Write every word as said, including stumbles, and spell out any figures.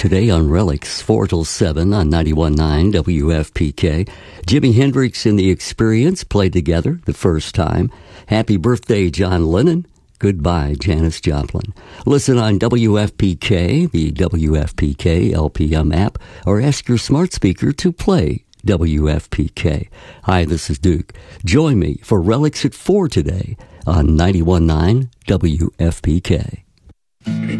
today on Relics, four till seven on ninety-one point nine W F P K. Jimi Hendrix and The Experience played together the first time. Happy birthday, John Lennon. Goodbye, Janis Joplin. Listen on W F P K, the W F P K L P M app, or ask your smart speaker to play W F P K. Hi, this is Duke. Join me for Relics at four today on ninety-one point nine W F P K.